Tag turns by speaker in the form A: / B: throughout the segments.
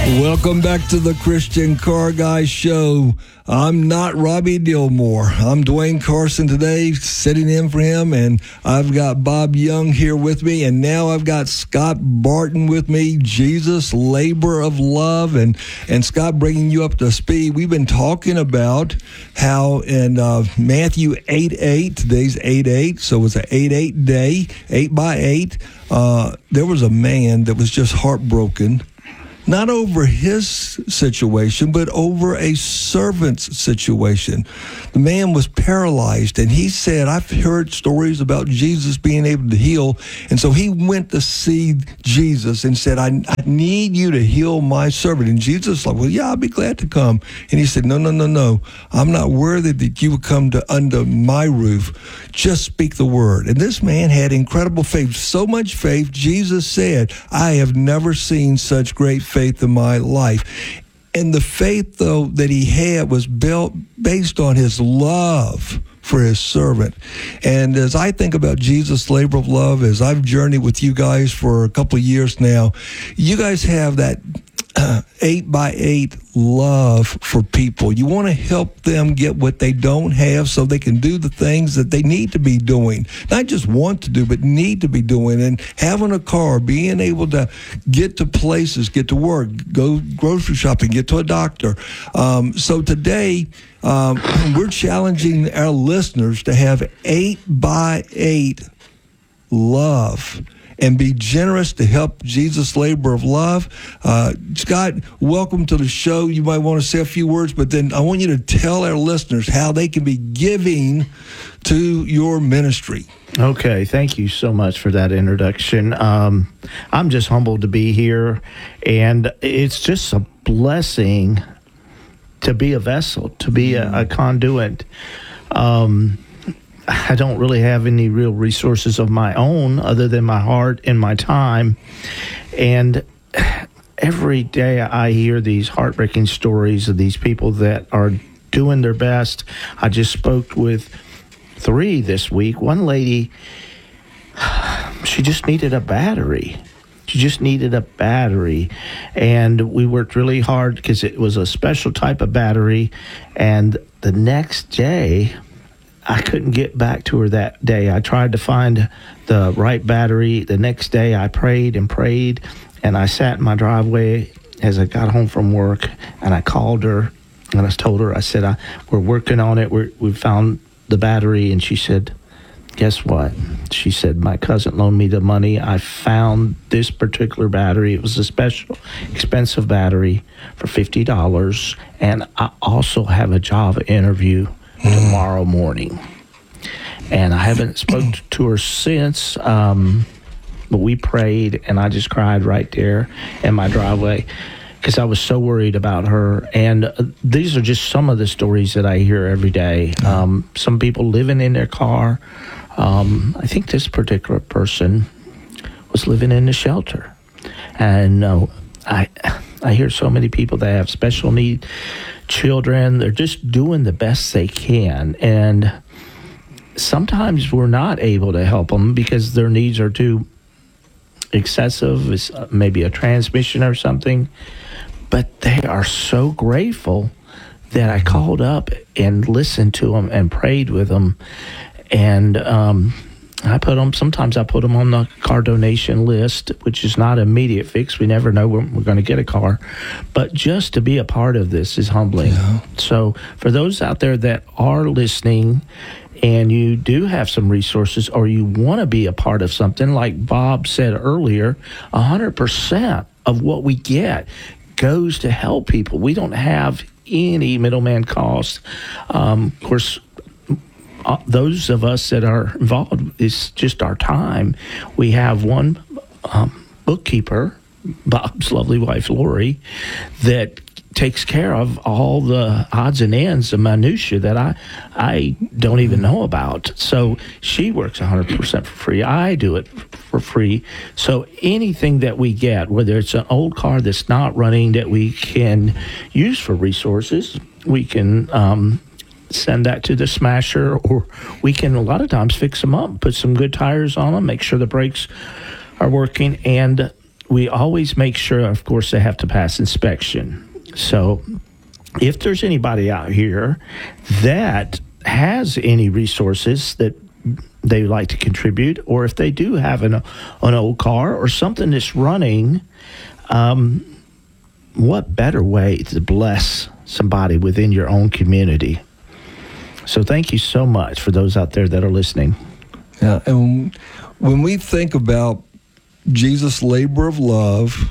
A: Welcome back to the Christian Car Guy Show. I'm not Robbie Dillmore. I'm Dwayne Carson today, sitting in for him, and I've got Bob Young here with me, and now I've got Scott Barton with me, Jesus, Labor of Love, and Scott, bringing you up to speed. We've been talking about how in Matthew 8:8, today's 8:8, so it's an 8:8 day, 8 by 8. There was a man that was just heartbroken, not over his situation, but over a servant's situation. The man was paralyzed, and he said, I've heard stories about Jesus being able to heal. And so he went to see Jesus and said, I need you to heal my servant. And Jesus was like, well, yeah, I'll be glad to come. And he said, no. I'm not worthy that you would come to under my roof. Just speak the word. And this man had incredible faith, so much faith, Jesus said, I have never seen such great faith in my life. And the faith, though, that he had was built based on his love for his servant. And as I think about Jesus' labor of love, as I've journeyed with you guys for a couple of years now, you guys have that 8 by 8 love for people. You want to help them get what they don't have so they can do the things that they need to be doing. Not just want to do, but need to be doing. And having a car, being able to get to places, get to work, go grocery shopping, get to a doctor. So today, we're challenging our listeners to have 8 by 8 love and be generous to help Jesus' labor of love. Scott, welcome to the show. You might want to say a few words, but then I want you to tell our listeners how they can be giving to your ministry.
B: Okay, thank you so much for that introduction. I'm just humbled to be here, and it's just a blessing to be a vessel, to be a conduit. I don't really have any real resources of my own other than my heart and my time. And every day I hear these heartbreaking stories of these people that are doing their best. I just spoke with 3 this week. One lady, she just needed a battery. And we worked really hard because it was a special type of battery. And the next day, I couldn't get back to her that day. I tried to find the right battery. The next day, I prayed, and I sat in my driveway as I got home from work, and I called her, and I told her, I said, we're working on it. We found the battery, and she said, guess what? She said, my cousin loaned me the money. I found this particular battery. It was a special, expensive battery for $50, and I also have a job interview tomorrow morning. And I haven't spoken to her since, but we prayed, and I just cried right there in my driveway because I was so worried about her. And these are just some of the stories that I hear every day. Some people living in their car. I think this particular person was living in a shelter. And I hear so many people that have special need children. They're just doing the best they can. And sometimes we're not able to help them because their needs are too excessive. It's maybe a transmission or something. But they are so grateful that I called up and listened to them and prayed with them. And sometimes I put them on the car donation list, which is not an immediate fix. We never know when we're going to get a car. But just to be a part of this is humbling. Yeah. So for those out there that are listening and you do have some resources or you want to be a part of something, like Bob said earlier, 100% of what we get goes to help people. We don't have any middleman costs. Of course, those of us that are involved, is just our time. We have one bookkeeper, Bob's lovely wife, Lori, that takes care of all the odds and ends, the minutia that I don't even know about. So she works 100% for free. I do it for free. So anything that we get, whether it's an old car that's not running that we can use for resources, we can send that to the smasher, or we can a lot of times fix them up, put some good tires on them, make sure the brakes are working. And we always make sure, of course, they have to pass inspection. So if there's anybody out here that has any resources that they like to contribute, or if they do have an old car or something that's running, what better way to bless somebody within your own community? So thank you so much for those out there that are listening.
A: Yeah, and when we think about Jesus' labor of love,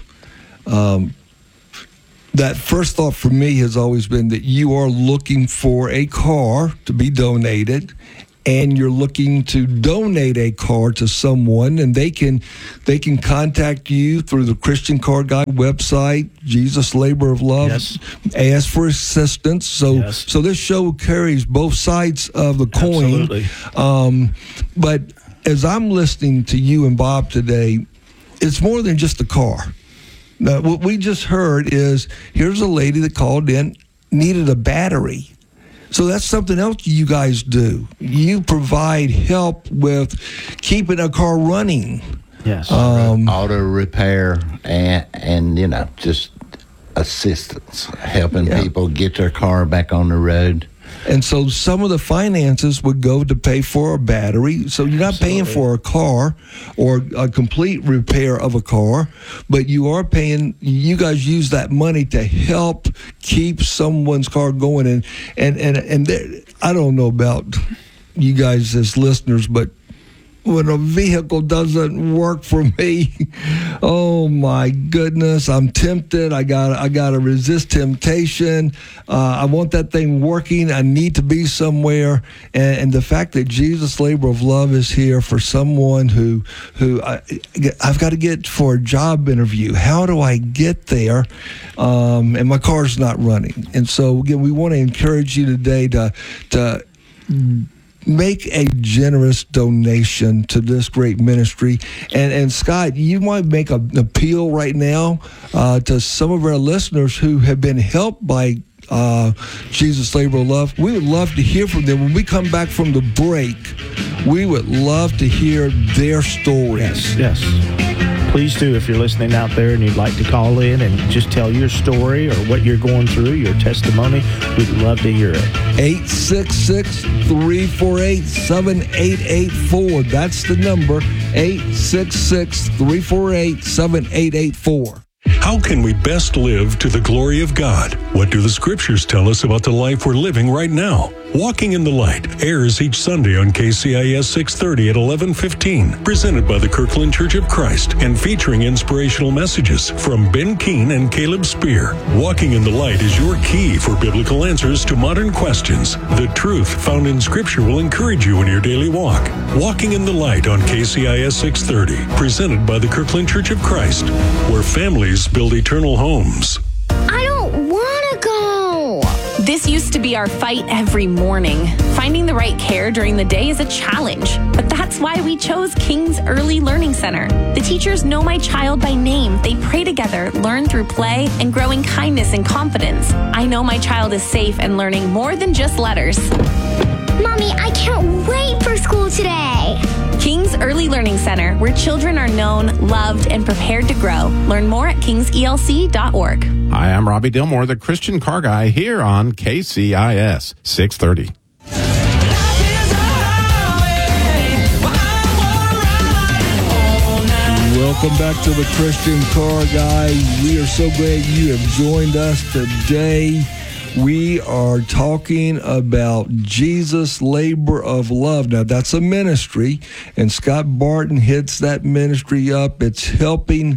A: that first thought for me has always been that you are looking for a car to be donated, and you're looking to donate a car to someone, and they can contact you through the Christian Car Guy website, Jesus Labor of Love.
B: Yes.
A: Ask for assistance. So this show carries both sides of the coin.
B: Absolutely.
A: But as I'm listening to you and Bob today, it's more than just a car. Now, what we just heard is, here's a lady that called in, needed a battery. So that's something else you guys do. You provide help with keeping a car running.
B: Yes.
C: Auto repair and just assistance, helping people get their car back on the road.
A: And so some of the finances would go to pay for a battery. So you're not paying for a car or a complete repair of a car, but you are paying, you guys use that money to help keep someone's car going. And there, I don't know about you guys as listeners, but when a vehicle doesn't work for me, oh my goodness, I'm tempted. I gotta resist temptation. I want that thing working. I need to be somewhere. And the fact that Jesus' labor of love is here for someone who I've got to get for a job interview. How do I get there? And my car's not running. And so again, we want to encourage you today to make a generous donation to this great ministry. And Scott, you might make an appeal right now to some of our listeners who have been helped by Jesus' Labor of Love. We would love to hear from them. When we come back from the break, we would love to hear their stories.
B: Yes. Please do, if you're listening out there and you'd like to call in and just tell your story or what you're going through, your testimony, we'd love to hear it.
A: 866-348-7884. That's the number, 866-348-7884.
D: How can we best live to the glory of God? What do the scriptures tell us about the life we're living right now? Walking in the Light airs each Sunday on KCIS 630 at 11:15, presented by the Kirkland Church of Christ and featuring inspirational messages from Ben Keene and Caleb Spear. Walking in the Light is your key for biblical answers to modern questions. The truth found in Scripture will encourage you in your daily walk. Walking in the Light on KCIS 630, presented by the Kirkland Church of Christ, where families build eternal homes.
E: I don't want to go.
F: This used to be our fight every morning. Finding the right care during the day is a challenge, but that's why we chose King's Early Learning Center. The teachers know my child by name. They pray together, learn through play, and grow in kindness and confidence. I know my child is safe and learning more than just letters.
E: Mommy, I can't wait for school today.
F: King's Early Learning Center, where children are known, loved, and prepared to grow. Learn more at kingselc.org.
G: Hi, I'm Robbie Dillmore, the Christian Car Guy, here on KCIS 630.
A: Welcome back to the Christian Car Guy. We are so glad you have joined us today. We are talking about Jesus' Labor of Love. Now, that's a ministry, and Scott Barton heads that ministry up. It's helping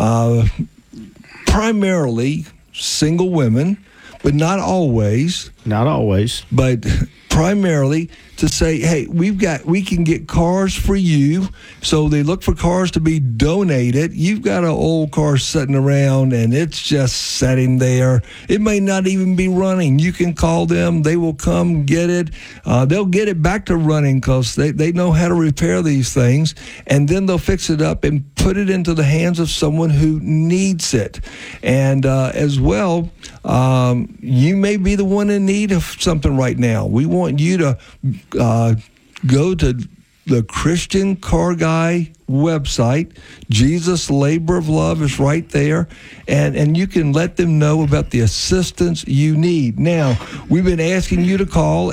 A: primarily single women, but not always.
B: Not always.
A: But primarily to say, hey, we can get cars for you. So they look for cars to be donated. You've got an old car sitting around and it's just sitting there. It may not even be running. You can call them. They will come get it. They'll get it back to running because they know how to repair these things. And then they'll fix it up and put it into the hands of someone who needs it. And as well, you may be the one in need of something right now. We want you to go to the Christian Car Guy website. Jesus Labor of Love is right there, and you can let them know about the assistance you need. Now, we've been asking you to call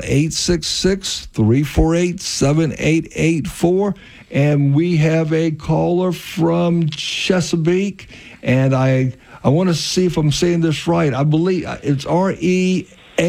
A: 866-348-7884, and we have a caller from Chesapeake, and I want to see if I'm saying this right. I believe it's Readah,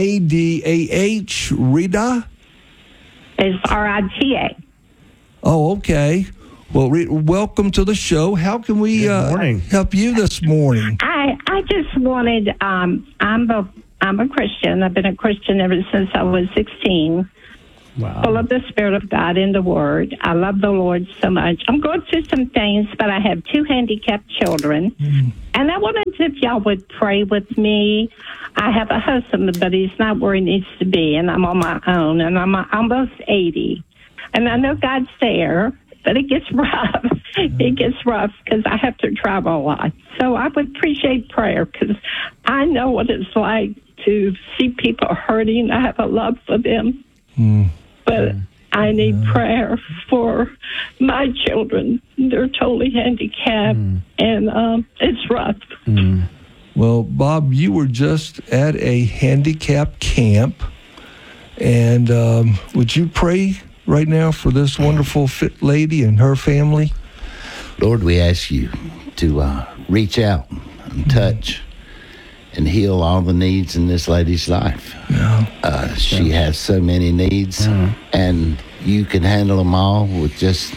A: Rita?
H: It's RITA.
A: Oh, okay. Well, welcome to the show. How can we help you this morning?
H: I just wanted, I'm a Christian. I've been a Christian ever since I was 16.
B: Wow.
H: Full of the Spirit of God in the Word. I love the Lord so much. I'm going through some things, but I have 2 handicapped children. And I wanted if y'all would pray with me. I have a husband, but he's not where he needs to be, and I'm on my own, and I'm almost 80. And I know God's there, but it gets rough. It gets rough because I have to travel a lot. So I would appreciate prayer because I know what it's like to see people hurting. I have a love for them. But I need prayer for my children. They're totally handicapped, and it's rough.
A: Well, Bob, you were just at a handicap camp, and would you pray right now for this wonderful fit lady and her family?
C: Lord, we ask you to reach out and touch and heal all the needs in this lady's life. She has so many needs, and you can handle them all with just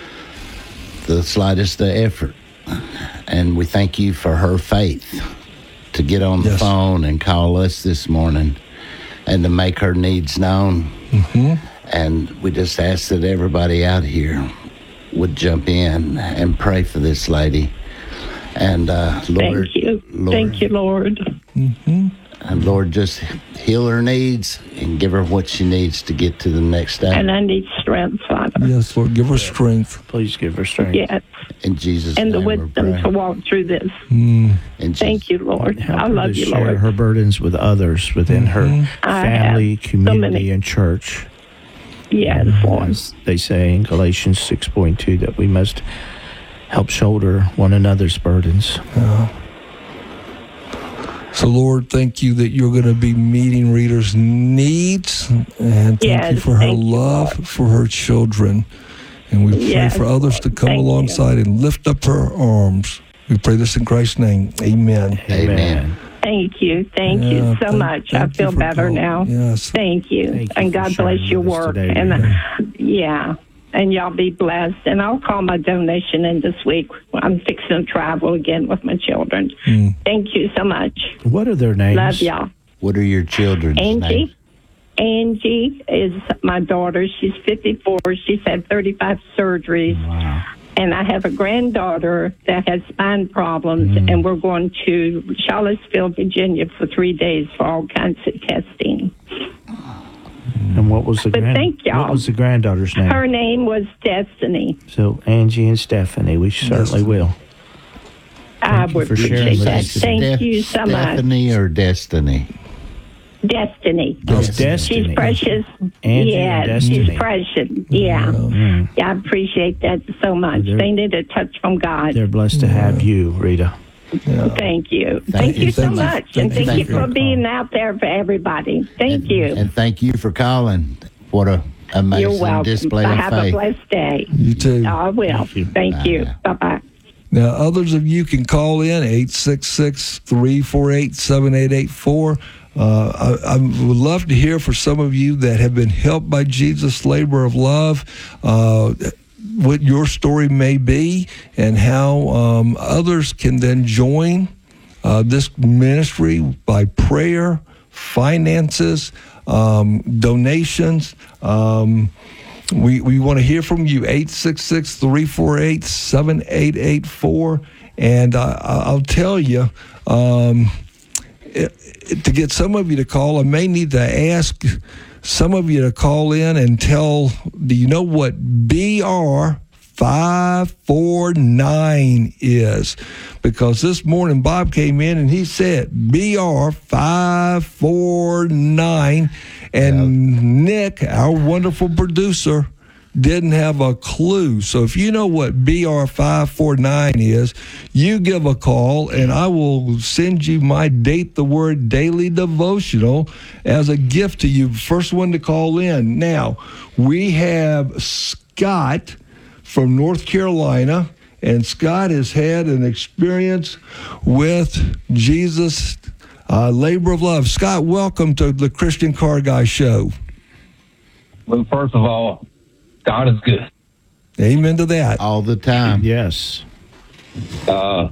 C: the slightest of effort. And we thank you for her faith to get on the phone and call us this morning and to make her needs known. And we just ask that everybody out here would jump in and pray for this lady. And Lord,
H: Thank you, Lord.
C: And Lord, just heal her needs and give her what she needs to get to the next step.
H: And I need strength, Father.
A: Yes, Lord, give her strength.
B: Please give her strength.
H: Yes.
C: In Jesus'
H: and
C: name,
H: the wisdom to walk through this. Thank you, Lord.
B: Help
H: I
B: her
H: love
B: to
H: you,
B: share
H: Lord.
B: her burdens with others within her family, community, and church.
H: Yes, Lord.
B: As they say in Galatians 6.2 that we must help shoulder one another's burdens.
A: So, Lord, thank you that you're going to be meeting Rita's needs, and thank you for her love for her children. And we pray for others to come alongside and lift up her arms. We pray this in Christ's name. Amen.
C: Amen.
H: Thank you. Thank you so much. I feel better now.
A: Yes.
H: Thank you. And God bless your work.
B: Today,
H: and and y'all be blessed. And I'll call my donation in this week. I'm fixing to travel again with my children. Thank you so much.
B: What are their names?
H: Love y'all.
C: What are your children's names?
H: Angie is my daughter. She's 54. She's had 35 surgeries.
C: Wow.
H: And I have a granddaughter that has spine problems, and we're going to Charlottesville, Virginia for 3 days for all kinds of testing.
B: And what was the
H: thank y'all.
B: What was the granddaughter's name?
H: Her name was Destiny.
B: So Angie and Stephanie, we certainly will.
H: I would appreciate that. Thank you so much.
C: Stephanie or Destiny?
H: Destiny.
B: Oh, Destiny.
H: She's precious.
B: Angie and Destiny.
H: She's precious. Yeah. I appreciate that so much. They need a touch from God.
B: They're blessed to have you, Rita.
H: Thank you. Thank you so much. And thank you for being out there for everybody. Thank you.
C: And thank you for calling. What a amazing
H: You're welcome.
C: display of
H: Have
C: faith.
H: a blessed day.
A: You too.
H: I will. Thank you. Bye-bye.
A: Now, others of you can call in 866-348-7884. I would love to hear from some of you that have been helped by Jesus' labor of love, what your story may be, and how others can then join this ministry by prayer, finances, donations. We want to hear from you, 866-348-7884. And I'll tell you, to get some of you to call, I may need to ask some of you to call in and tell, do you know what BR 549 is? Because this morning Bob came in and he said BR 549, and Nick, our wonderful producer, didn't have a clue. So if you know what BR549 is, you give a call, and I will send you my Date the Word daily devotional as a gift to you. First one to call in. Now, we have Scott from North Carolina, and Scott has had an experience with Jesus, labor of love. Scott, welcome to the Christian Car Guy Show.
I: Well, first of all, God is good.
A: Amen to that.
C: All the time.
B: Yes.
I: Bear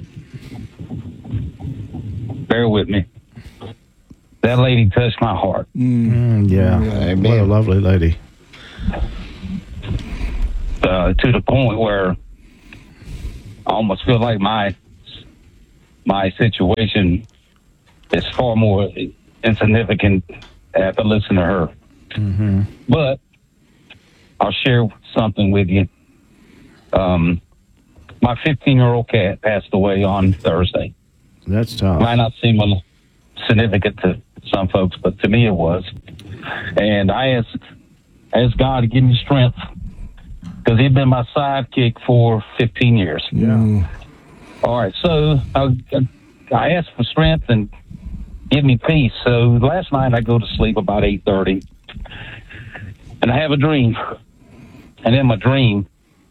I: with me. That lady touched my heart.
B: Yeah.
C: Amen.
B: What a lovely lady.
I: To the point where I almost feel like my situation is far more insignificant after listening to her.
B: Mm-hmm.
I: But I'll share something with you. My 15-year-old cat passed away on Thursday.
B: That's tough.
I: Might not seem significant to some folks, but to me it was. And I asked God to give me strength, because he'd been my sidekick for 15 years.
B: Yeah.
I: All right, so I asked for strength and give me peace. So last night I go to sleep about 8:30, and I have a dream. And in my dream,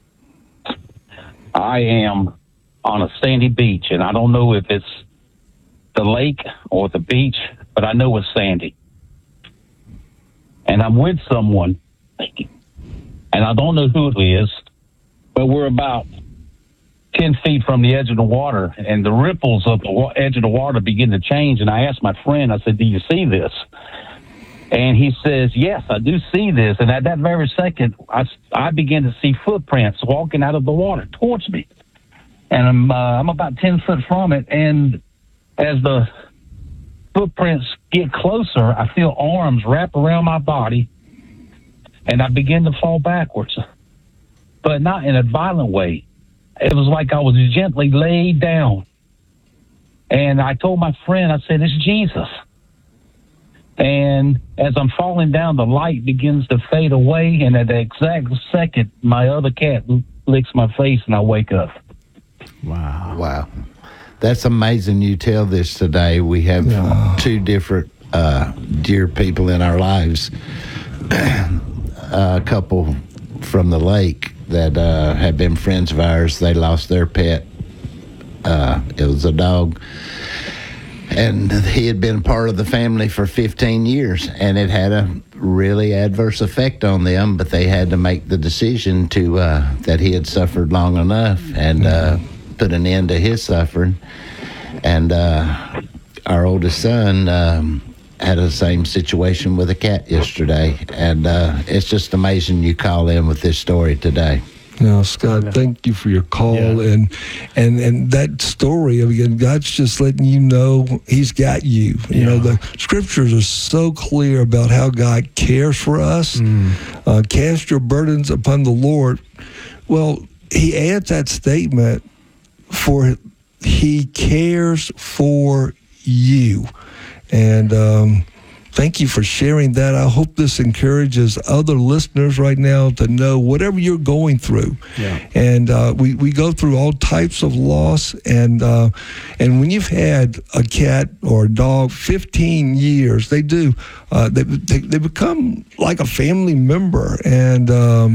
I: I am on a sandy beach, and I don't know if it's the lake or the beach, but I know it's sandy. And I'm with someone, and I don't know who it is, but we're about 10 feet from the edge of the water, and the ripples of the edge of the water begin to change. And I asked my friend, I said, do you see this? And he says, yes, I do see this. And at that very second, I began to see footprints walking out of the water towards me. And I'm about 10 foot from it. And as the footprints get closer, I feel arms wrap around my body, and I begin to fall backwards, but not in a violent way. It was like I was gently laid down. And I told my friend, I said, it's Jesus. And as I'm falling down, the light begins to fade away. And at the exact second, my other cat licks my face, and I wake up.
B: Wow.
C: Wow. That's amazing you tell this today. We have two different dear people in our lives. A couple from the lake that had been friends of ours. They lost their pet. It was a dog. And he had been part of the family for 15 years, and it had a really adverse effect on them, but they had to make the decision to that he had suffered long enough and put an end to his suffering. And our oldest son had the same situation with a cat yesterday, and it's just amazing you call in with this story today.
A: Now, Scott, thank you for your call, and that story. Again, God's just letting you know He's got you. You know, the scriptures are so clear about how God cares for us. Cast your burdens upon the Lord. Well, He adds that statement for He cares for you, and thank you for sharing that. I hope this encourages other listeners right now to know whatever you're going through. Yeah. And we go through all types of loss. And when you've had a cat or a dog 15 years, they do. They become like a family member. And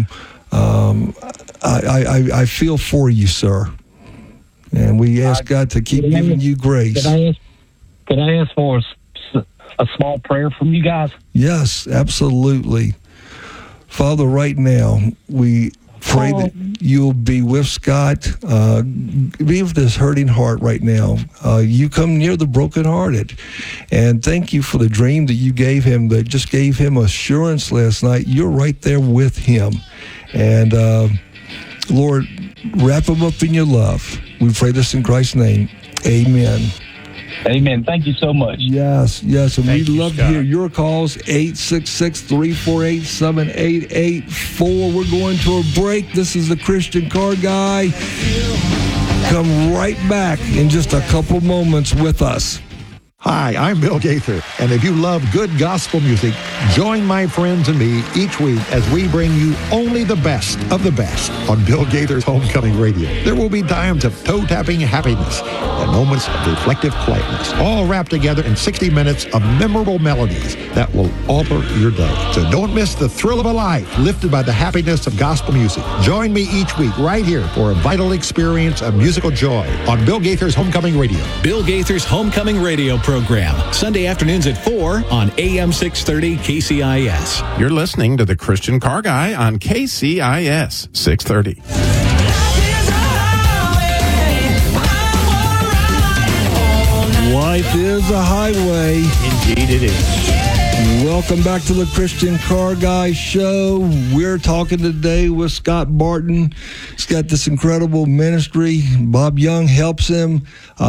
A: I feel for you, sir. And we ask God to keep giving you grace.
I: Could I ask for a small prayer from you guys?
A: Yes, absolutely. Father, right now, we pray that you'll be with Scott, be with this hurting heart right now. You come near the brokenhearted. And thank you for the dream that you gave him, that just gave him assurance last night. You're right there with him. And Lord, wrap him up in your love. We pray this in Christ's name. Amen.
I: Amen. Thank you so much.
A: Yes. And we'd love to hear your calls, 866-348-7884. We're going to a break. This is the Christian Car Guy. Come right back in just a couple moments with us.
J: Hi, I'm Bill Gaither, and if you love good gospel music, join my friends and me each week as we bring you only the best of the best on Bill Gaither's Homecoming Radio. There will be times of toe-tapping happiness and moments of reflective quietness, all wrapped together in 60 minutes of memorable melodies that will alter your day. So don't miss the thrill of a life lifted by the happiness of gospel music. Join me each week right here for a vital experience of musical joy on Bill Gaither's Homecoming Radio.
K: Bill Gaither's Homecoming Radio program, Sunday afternoons at 4 on AM 630 KCIS.
G: You're listening to the Christian Car Guy on KCIS 630.
A: Life is a highway.
B: Indeed it is.
A: Welcome back to the Christian Car Guy Show. We're talking today with Scott Barton. He's got this incredible ministry. Bob Young helps him.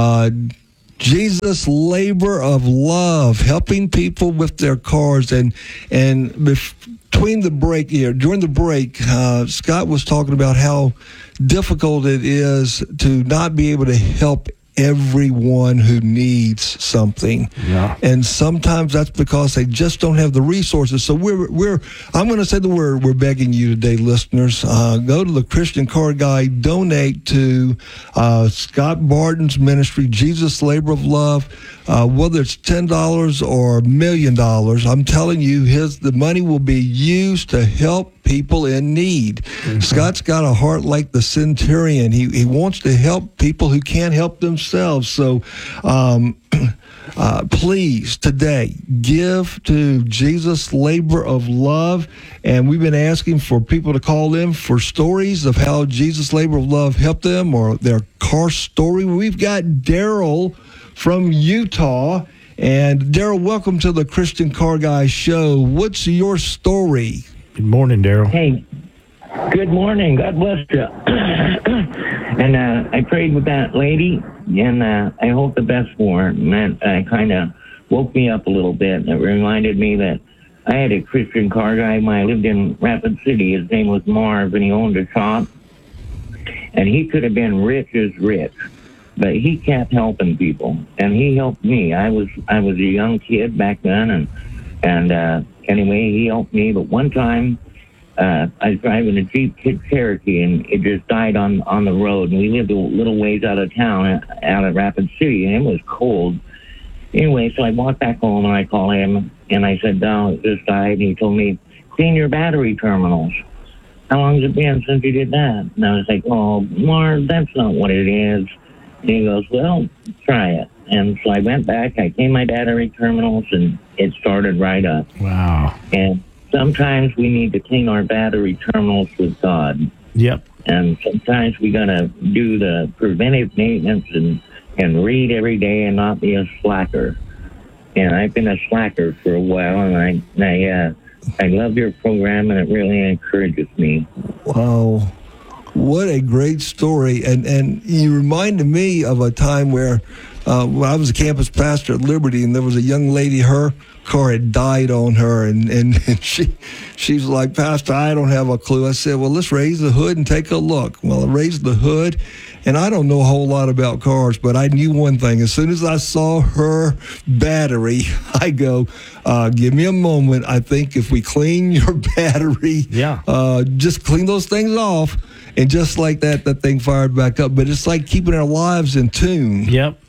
A: Jesus Labor of Love, helping people with their cars. And between the break here, during the break, Scott was talking about how difficult it is to not be able to help everyone who needs something.
B: Yeah.
A: And sometimes that's because they just don't have the resources. So I'm going to say the word, we're begging you today, listeners, go to the Christian Car Guy, donate to Scott Barton's ministry, Jesus Labor of Love, whether it's $10 or $1 million. I'm telling you, the money will be used to help people in need. Mm-hmm. Scott's got a heart like the centurion. He wants to help people who can't help themselves. So please, today, give to Jesus Labor of Love. And we've been asking for people to call in for stories of how Jesus Labor of Love helped them or their car story. We've got Daryl from Utah. And Daryl, welcome to the Christian Car Guy Show. What's your story?
B: Good morning, Daryl.
L: Hey, good morning. God bless you. And I prayed with that lady, and I hope the best for her. And that kind of woke me up a little bit. It reminded me that I had a Christian car guy when I lived in Rapid City. His name was Marv, and he owned a shop. And he could have been rich as rich, but he kept helping people, and he helped me. I was a young kid back then, and anyway, he helped me. But one time, I was driving a Jeep Cherokee, and it just died on the road. And we lived a little ways out of town, out of Rapid City, and it was cold. Anyway, so I walked back home, and I called him, and I said, "No, it just died." And he told me, "Clean your battery terminals." "How long has it been since you did that?" And I was like, "Oh, Marv, that's not what it is." And he goes, "Well, try it." And so I went back, I cleaned my battery terminals, and it started right up.
B: Wow.
L: And sometimes we need to clean our battery terminals with God.
B: Yep.
L: And sometimes we got to do the preventive maintenance and read every day and not be a slacker. And I've been a slacker for a while, and I love your program, and it really encourages me.
A: Wow. What a great story. And you reminded me of a time where when I was a campus pastor at Liberty, and there was a young lady, her car had died on her, and she's like, "Pastor, I don't have a clue." I said, "Well, let's raise the hood and take a look." Well, I raised the hood, and I don't know a whole lot about cars, but I knew one thing. As soon as I saw her battery, I go, "Give me a moment. I think if we clean your battery, just clean those things off." And just like that thing fired back up. But it's like keeping our lives in tune.
B: Yep.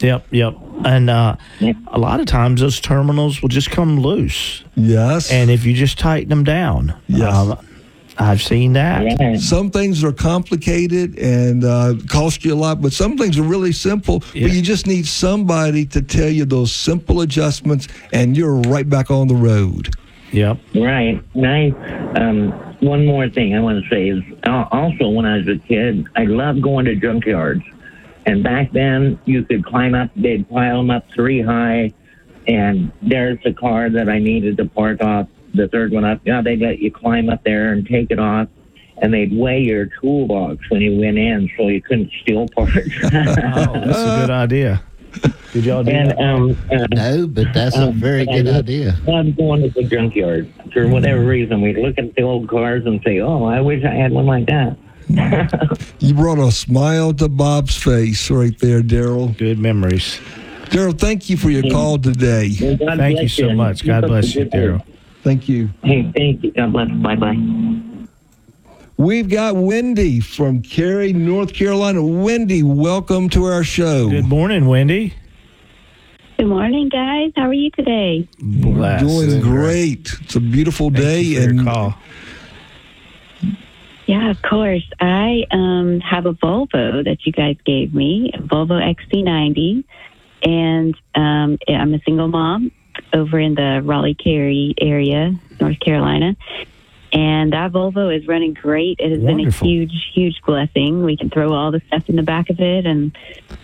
B: And a lot of times those terminals will just come loose.
A: Yes.
B: And if you just tighten them down.
A: Yes.
B: I've seen that.
A: Some things are complicated and cost you a lot, but some things are really simple. Yeah. But you just need somebody to tell you those simple adjustments, and you're right back on the road.
B: Yep.
L: Right. One more thing I want to say is also when I was a kid, I loved going to junkyards. And back then, you could climb up, they'd pile them up 3 high, and there's the car that I needed to park off, the third one up. They'd let you climb up there and take it off, and they'd weigh your toolbox when you went in so you couldn't steal parts.
B: Oh, that's a good idea. Did y'all do that?
C: No, but that's a very good idea.
L: I'm going to the junkyard. For whatever reason, we'd look at the old cars and say, "Oh, I wish I had one like that."
A: You brought a smile to Bob's face right there, Daryl.
B: Good memories.
A: Daryl, thank you for your call today.
L: Well, God
B: Thank
L: bless
B: you so
L: and
B: much.
L: keep
B: God
L: up
B: bless
L: the
B: you,
L: good work.
B: Daryl.
A: Thank you.
L: Hey, thank you. God bless. Bye-bye.
A: We've got Wendy from Cary, North Carolina. Wendy, welcome to our show.
B: Good morning, Wendy.
M: Good morning, guys. How are you today?
B: Bless.
A: Doing great. It's a beautiful day.
B: Thank you for your call.
M: Yeah, of course. I have a Volvo that you guys gave me, a Volvo XC90, and I'm a single mom over in the Raleigh-Cary area, North Carolina. And that Volvo is running great. It has
B: Wonderful.
M: been a huge, huge blessing. We can throw all the stuff in the back of it and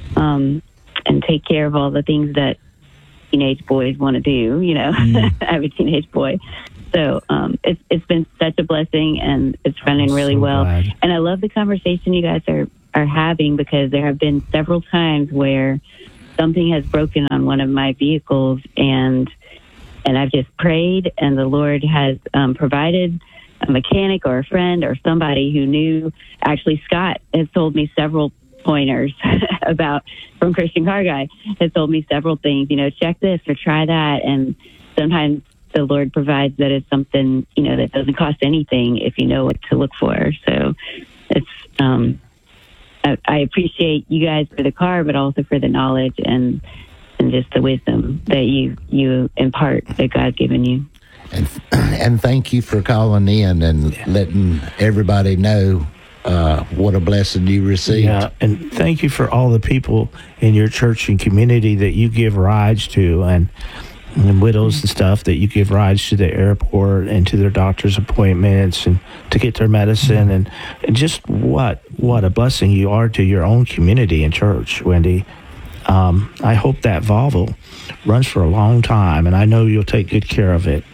M: take care of all the things that teenage boys want to do. You know, I have a teenage boy. So it's been such a blessing, and it's running really
B: so
M: well.
B: glad.
M: And I love the conversation you guys are having, because there have been several times where something has broken on one of my vehicles, and I've just prayed, and the Lord has provided a mechanic or a friend or somebody who knew. Actually, Scott has told me several pointers from Christian Car Guy, has told me several things, check this or try that. And sometimes the Lord provides that it's something, that doesn't cost anything if you know what to look for. So it's, I appreciate you guys for the car, but also for the knowledge and just the wisdom that you impart that God's given you.
C: And thank you for calling in and letting everybody know what a blessing you received.
B: Yeah, and thank you for all the people in your church and community that you give rides to, and widows and stuff that you give rides to the airport and to their doctor's appointments and to get their medicine, and just what a blessing you are to your own community and church, Wendy. I hope that Volvo runs for a long time, and I know you'll take good care of it.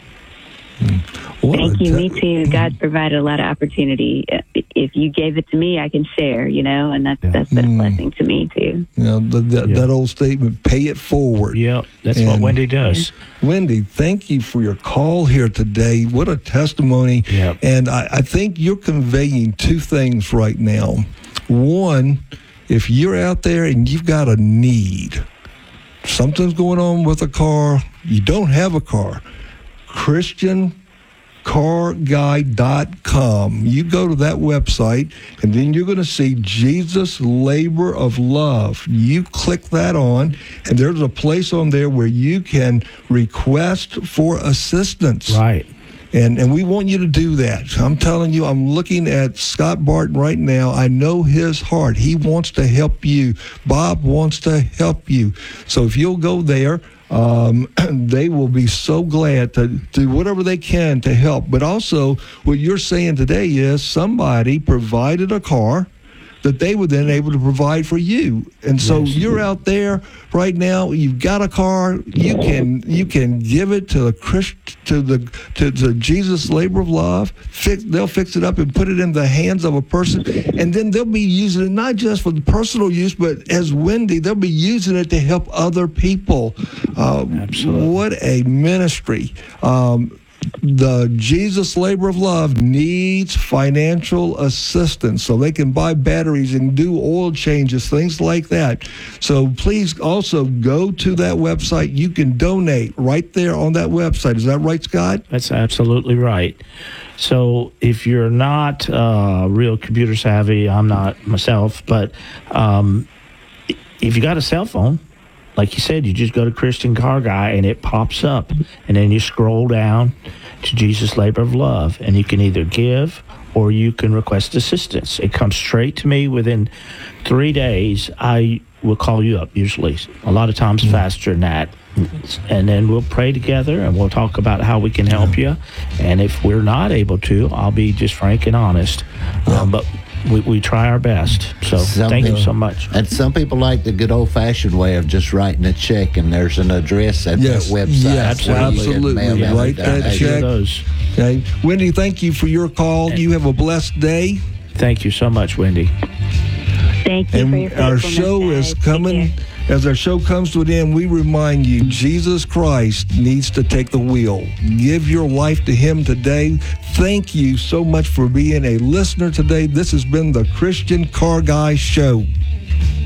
M: Thank you. Me too. God provided a lot of opportunity. If you gave it to me, I can share, and that's been a blessing to me too.
A: That old statement, pay it forward.
B: Yeah, that's what Wendy does.
A: Wendy, thank you for your call here today. What a testimony.
B: Yep.
A: And I think you're conveying two things right now. One, if you're out there and you've got a need, something's going on with a car, you don't have a car, ChristianCarGuy.com. You go to that website, and then you're going to see Jesus Labor of Love. You click that on, and there's a place on there where you can request for assistance.
B: Right.
A: And we want you to do that. I'm telling you, I'm looking at Scott Barton right now. I know his heart. He wants to help you. Bob wants to help you. So if you'll go there, they will be so glad to do whatever they can to help. But also, what you're saying today is somebody provided a car that they were then able to provide for you. And so you're out there right now, you've got a car, you can give it to the Jesus Labor of Love. They'll fix it up and put it in the hands of a person, and then they'll be using it not just for the personal use, but as Wendy, they'll be using it to help other people.
B: Absolutely.
A: What a ministry. The Jesus Labor of Love needs financial assistance so they can buy batteries and do oil changes, things like that. So please also go to that website. You can donate right there on that website. Is that right, Scott?
B: That's absolutely right. So if you're not real computer savvy, I'm not myself, but if you got a cell phone, like you said, you just go to Christian Car Guy and it pops up, and then you scroll down to Jesus Labor of Love, and you can either give or you can request assistance. It comes straight to me within 3 days. I will call you up, usually a lot of times faster than that, and then we'll pray together and we'll talk about how we can help you. And if we're not able to, I'll be just frank and honest, but we try our best. So thank you so much.
C: And some people like the good old-fashioned way of just writing a check, and there's an address at that website.
A: Yes, absolutely. Write that check. Okay. Wendy, thank you for your call. You have a blessed day.
B: Thank you so much, Wendy.
M: Thank you for your
A: our
M: faithfulness,
A: show
M: guys.
A: is
M: Take
A: coming.
M: care.
A: As our show comes to an end, we remind you, Jesus Christ needs to take the wheel. Give your life to him today. Thank you so much for being a listener today. This has been the Christian Car Guy Show.